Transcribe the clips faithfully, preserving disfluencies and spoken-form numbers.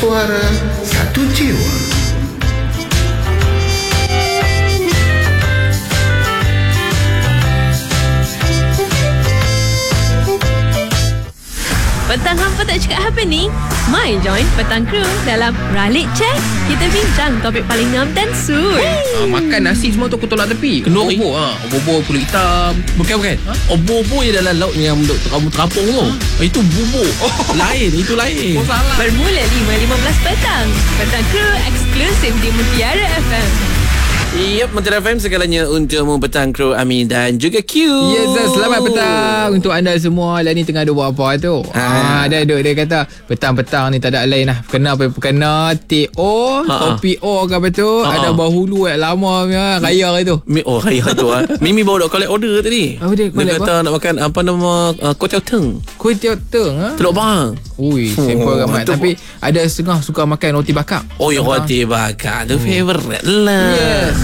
suara, satu jiwa. Petang hampa tak cakap apa ni? Mai join Petang Crew dalam Ralik Check. Kita bincang topik paling ngam dan suit. Ah, makan nasi semua tu aku tolak tepi. Kenduri. Obor ha. Obor kulit hitam. Bukan bukan. Ha? Obor-obor yang dalam laut yang untuk kamu terapung tu. Ha? Itu bubur. Oh. Lain, itu lain. Oh, salah. Bermula lima lima belas petang. Petang Crew eksklusif di Mutiara F M. Yep, Mutiara F M segalanya untukmu Petang Crew Ami dan juga Q. Yes, selamat petang untuk anda semua. Lah ni tengah ada buat apa tu? Ha, ada duk dia kata petang-petang ni tak ada lain lah. Kena apa kena T O, Ha-ha. kopi O ke apa tu? Ha-ha. Ada bahulu eh lama punya raya itu. Mi, oh, raya tu ah. Mimi bawa nak collect order tadi. Apa dia collect kata nak makan apa nama uh, kuih tiaw teng. Kuih tiaw teng ha? Telur bang. Ui, simple Oh, ramai. tu- Tapi ada setengah suka makan roti bakar. Oh, yang roti bakar tu favourite lah. Yes.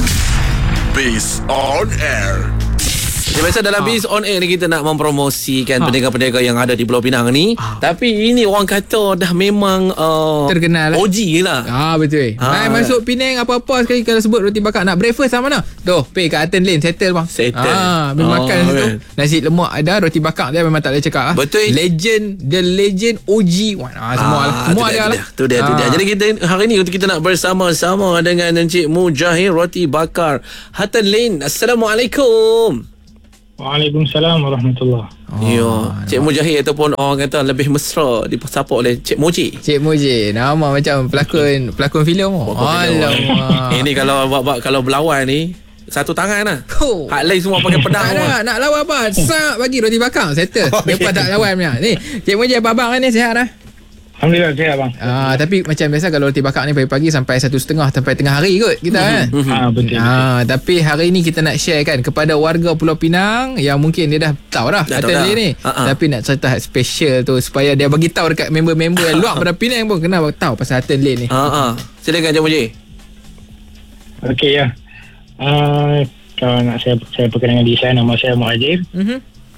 Base on air. Macam biasa dalam Biz on Air ni kita nak mempromosikan Ha. pendengar-pendengar yang ada di Pulau Pinang ni. Ha. Tapi ini orang kata dah memang uh, Terkenal lah. O G lah. Ah betul. Ah. Mai masuk Penang apa-apa sekali kalau sebut roti bakar nak breakfast sama mana? Tu, pergi kat Aten Lane settle bang. Settle. Ah, pergi Oh, makan situ. kan. Nasi lemak ada, roti bakar dia memang tak boleh cakap ah. Betul. Legend, the legend O G one. Ah semua lah. Semua tu ada dia, lah. Tu dia, tu dia. Ah. Jadi kita hari ni kita nak bersama-sama dengan Encik Mujahir Roti Bakar Hatten Lane. Assalamualaikum. Waalaikumsalam warahmatullahi. Oh, Ya, Cik Mujahir ataupun orang kata lebih mesra disapa oleh Cik Moji. Cik Muji, nama macam pelakon pelakon filem tu. Alamak. Ini kalau buat kalau berlawan ni satu tangan lah. Oh. Hak lain semua pakai pedang. Tak semua. ada, nak lawan apa? Sak bagi roti bakar settle. Oh, Depa ya. tak lawan punya. Ni, Cik Muji apa abang ni sihat dah? Alhamdulillah sihat bang. Ah, tapi macam biasa kalau roti bakar ni pagi-pagi sampai satu setengah sampai tengah hari kot kita kan. Ah betul. betul. Ah, tapi hari ni kita nak share kan kepada warga Pulau Pinang yang mungkin dia dah tahu dah Dah tahu Hatten dah. Lane ni. Ha-ha. Tapi nak cerita special tu supaya dia bagi tahu dekat member-member yang luar pada Pinang pun kena tahu pasal Hatten Lane ni. Ha ah. Silakan Cik Moji. Okey ya. Uh, kalau nak saya saya perkenalkan diri saya, nama saya Muhajir. Mhm.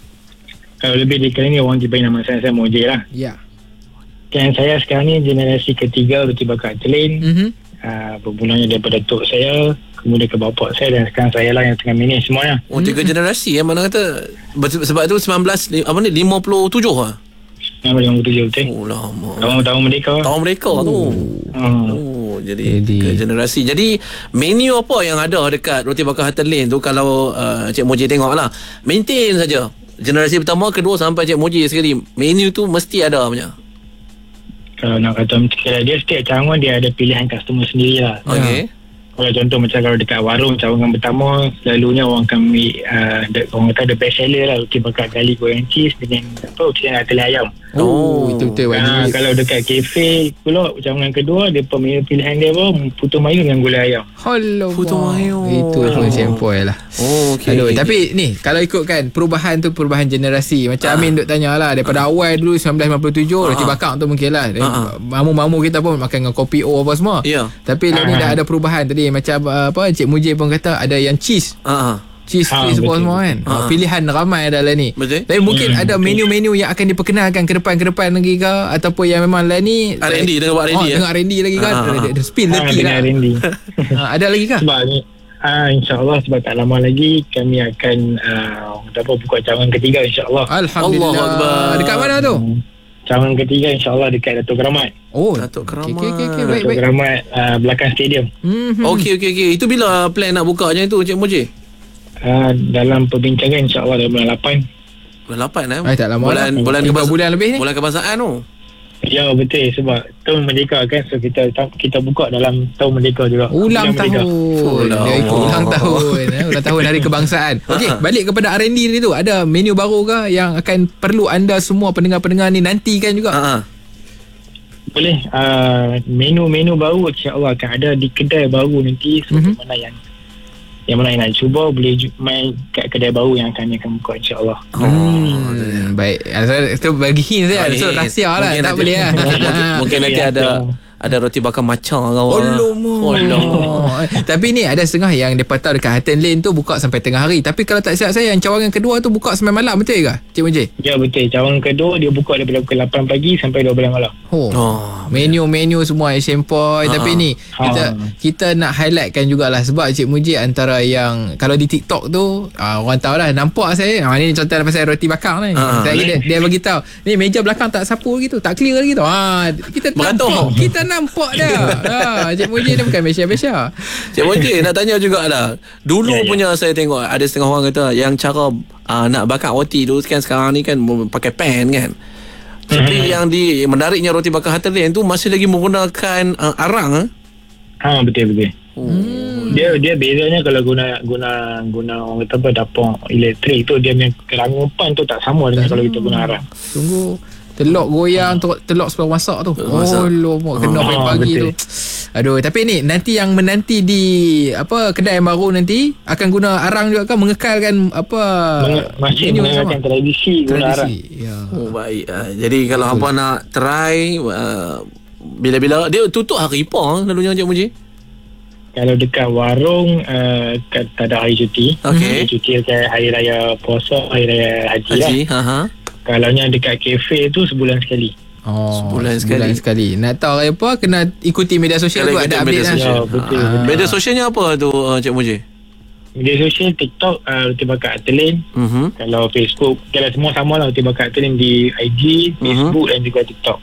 Kalau lebih dikenal ni orang dipanggil nama saya saya Muhajir lah. Ya. Dan saya sekarang ni generasi ketiga roti bakar Hatten Lane. Mhm. Uh, bermulanya daripada tok saya, kemudian ke bapak saya dan sekarang saya lah yang tengah manage semuanya. Oh, tiga generasi yang mana kata sebab tu sembilan belas li- apa ni lima puluh tujuh ah. Nama yang betul betul. Oh lama. Tahun-tahun mereka. Tahun mereka tu. Hmm. Oh, jadi, Jadi- tiga generasi. Jadi menu apa yang ada dekat Roti Bakar Hatten Lane tu kalau uh, Cik Moji tengok lah. Maintain saja. Generasi pertama, kedua sampai Cik Moji sekali. Menu tu mesti ada punya. Kalau nak kata macam dia setiap cawangan dia ada pilihan customer sendiri lah. Okey. Kalau contoh macam kalau dekat warung cawangan pertama selalunya orang akan ambil uh, the, orang kata the best seller lah roti bakar garlic goreng cheese dengan apa roti yang teli ayam. Oh, Oh. itu betul Ha, wajib. kalau dekat kafe pula cawangan kedua dia pemilihan pilihan dia apa putu mayu dengan gulai ayam. Hello. Putu mayo. Itu pun sample lah. Oh, okey. Aduh, okey, tapi ni kalau ikutkan perubahan tu perubahan generasi. Macam Ah. Amin duk tanya lah daripada awal dulu sembilan belas sembilan puluh tujuh Ah. roti bakar tu mungkin lah. Ah. Mamu-mamu kita pun makan dengan kopi O apa semua. Ya. Tapi lah ni Ah. dah ada perubahan tadi macam uh, apa Cik Mujib pun kata ada yang cheese. Ha ah. Cheese Ah, cheese apa betul. semua kan. Ah. Pilihan ramai adalah ni. Betul. Tapi mungkin Hmm, ada betul. menu-menu yang akan diperkenalkan ke depan ke depan lagi ke ataupun yang memang lah ni R and D, tengok buat R and D, oh, eh? tengok R and D lagi kan. Ah, ah, ah. Ada, ada spill Ha, nanti dengan lah. Randy. Ah, ada lagi ke? Sebab ni ah, InsyaAllah sebab tak lama lagi kami akan uh, dapat buka cawangan ketiga insyaAllah. Alhamdulillah. Allahu Akbar. Dekat mana tu? Hmm. Cawangan ketiga insyaAllah dekat Datuk Keramat. Oh, Datuk Keramat. Okey, okey, okey, baik, Datuk baik. Keramat uh, belakang stadium. Mhm. Okey okey okey. Itu bila plan nak buka macam tu Cik Moji? Uh, dalam perbincangan insyaAllah dalam bulan lapan. Bulan lapan eh. Eh, tak lama bulan lah. bulan Tiga kebas- bulan lebih ni. Bulan kebangsaan tu. Ya betul sebab tahun merdeka kan, so kita kita buka dalam tahun merdeka juga. Ulang Bulan merdeka. tahun. Ulang. Dia ikut ulang tahun. eh. Ulang tahun hari kebangsaan. Okey, balik kepada R and D ni tu. Ada menu baru ke yang akan perlu anda semua pendengar-pendengar ni nantikan juga? Ha ah. Boleh uh, menu-menu baru insyaAllah akan ada di kedai baru nanti. So Mhm. mm-hmm. mana yang yang mana yang nak cuba boleh ju- main kat kedai baru yang kami akan buka insyaAllah. Hmm, baik. So, itu bagi hint saya. So rahsia lah. Mungkin Tak nanti- boleh lah. Mungkin, mungkin nanti ada ada roti bakar maca kau. Oh, tapi ni ada setengah yang depa tahu dekat Hatten Lane tu buka sampai tengah hari. Tapi kalau tak silap saya, yang cawangan kedua tu buka sampai malam, betul ke Cik Mujib? Ya betul. Cawangan kedua dia buka daripada pukul lapan pagi sampai dua belas malam. Oh, Oh, menu-menu semua Asian Point. Ha. Tapi ni kita Ha. kita nak highlightkan jugalah, sebab Cik Mujib antara yang kalau di TikTok tu uh, orang tahu dah, nampak saya. Ha, ni contoh pasal roti bakar ni. Ha. Saya dia, dia bagi tahu. Ni meja belakang tak sapu gitu, tak clear lagi tu. Ha, kita Beratur. nampak, kita nampak dah. Ha, Cik Mujib dia bukan Malaysia-Malaysia. Cik Mojib nak tanya jugalah. Dulu Ya, ya. punya saya tengok ada setengah orang kata yang cara uh, nak bakar roti tu kan sekarang ni kan pakai pan kan. Tapi yang di menariknya roti bakar Hatten Lane tu masih lagi menggunakan uh, arang. Eh? Ha betul betul. Hmm. Dia dia bezanya kalau guna guna guna orang kata apa, dapur elektrik tu, dia punya kerangupan tu tak sama dengan kalau kita guna arang. Tunggu telok goyang, telok, telok sebelum masak tu. masak. Oh lomok kena Ah, pagi-pagi tu. betul. Aduh, tapi ni nanti yang menanti di apa kedai yang baru nanti akan guna arang juga kan, mengekalkan apa Menge- Masih menu yang mengenalkan sama? tradisi guna arang. Tradisi. Ya. Oh baik. Uh, jadi kalau hampa nak try uh, bila-bila dia tutup hari apa lalunya Cik Mujib? Kalau dekat warung uh, tak, tak ada hari cuti. Okey. Hari cuti dekat hari raya puasa, hari raya haji, lah. Haji, ha ha. Kalau yang dekat kafe tu sebulan sekali. Oh, Sebulan sebulan sekali. Nak tahu apa, kena ikuti media sosial tu, Kalau ada ikut update media lah. sosial. Ya, betul, Ah, betul. Media sosialnya apa tu uh, Cik Mujib? Media sosial TikTok uh, Roti Bakar Hatten Lane. Mhm. Kalau Facebook, kalau semua sama lah, Roti Bakar Hatten Lane di I G, Facebook dan juga TikTok.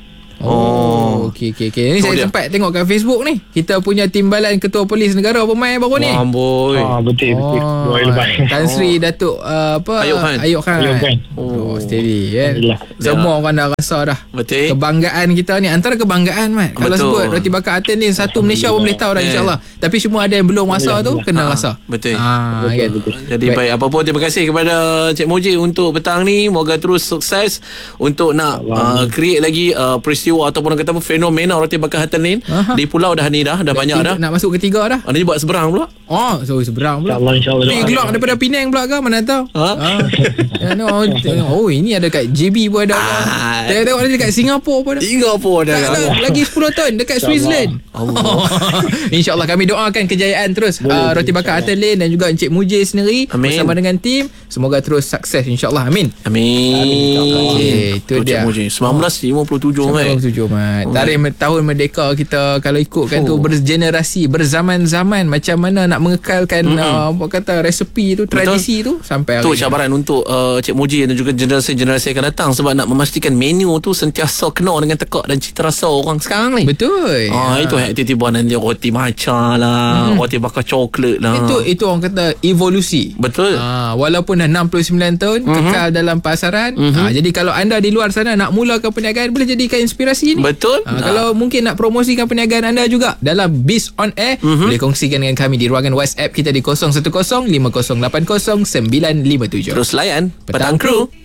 Oh, okey okey okey. Ni Oh, saya dia. sempat tengok kat Facebook ni. Kita punya timbalan Ketua Polis Negara bermain baru ni. Wah, boy. Ah betul betul. Dua hari lepas. Tan Sri Datuk uh, apa Ayub Khan. Ayub Khan. Ayub Khan. Oh, steady kan. Alhamdulillah. Semua orang dah rasa dah. Betul. Kebanggaan kita ni, antara kebanggaan Mat. Kalau Betul. sebut Roti Bakar Hatten ni satu Malaysia pun boleh tahu dah, Eh. insya-Allah. Tapi semua ada yang belum rasa tu kena rasa. Betul. Ah, Betul, kan. betul. Jadi baik, apa pun terima kasih kepada Cik Mujib untuk petang ni. Moga terus sukses untuk nak uh, create lagi uh, peristiwa ataupun orang kata apa, fenomena Roti Bakar Hatten Lane. Aha. Di pulau dah ni dah, dah banyak dah. Nak masuk ketiga dah. Ada buat seberang pula. Oh, so seberang pula. InsyaAllah, insyaAllah. Pergi gelak daripada Penang pula ke, mana tahu. Ha? Ah. Ya, no, oh, ini ada kat J B pun ada. Ah. Tengok-tengok ada dekat Singapura pun ada. Singapura dah. Tak, tak, lagi sepuluh tahun dekat Switzerland. Allah. InsyaAllah kami doakan kejayaan terus uh, Roti Bakar Hatten Lane dan juga Encik Mujib sendiri Amin. bersama dengan tim. Semoga terus sukses, insyaAllah. Amin. Amin. Okey, itu Tu Cik dia. Mujib. sembilan belas lima puluh tujuh Mat. tujuh Mat. Tarikh me- tahun merdeka kita kalau ikutkan tu Oh. bergenerasi, berzaman-zaman, macam mana nak mengekalkan uh, apa kata resepi tu, tradisi tu sampai Tu hari ni. cabaran untuk uh, Cik Mujib dan juga generasi-generasi akan datang sebab nak memastikan menu tu sentiasa kena dengan tekak dan cita rasa orang sekarang ni. Betul. Ah, itu tiba-tiba nanti roti matcha lah, roti bakar coklat lah. Itu itu orang kata evolusi. Betul. Ha, walaupun dah enam puluh sembilan tahun Mhm. kekal dalam pasaran. Ha, jadi kalau anda di luar sana nak mulakan perniagaan, boleh jadikan inspirasi ni. Betul. Ha, kalau mungkin nak promosikan perniagaan anda juga dalam Biz on Air, boleh kongsikan dengan kami di ruangan WhatsApp kita di kosong satu kosong lima kosong lapan kosong sembilan lima tujuh. Terus layan Petang Petang Kru.